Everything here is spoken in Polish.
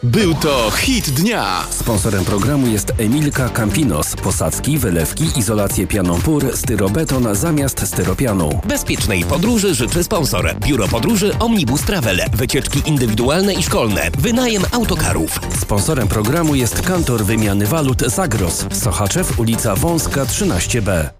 Był to hit dnia. Sponsorem programu jest Emilka Campinos. Posadzki, wylewki, izolację pianą PUR, styrobeton zamiast styropianu. Bezpiecznej podróży życzy sponsor. Biuro Podróży Omnibus Travel. Wycieczki indywidualne i szkolne. Wynajem autokarów. Sponsorem programu jest Kantor Wymiany Walut Zagros. Sochaczew, ulica Wąska 13B.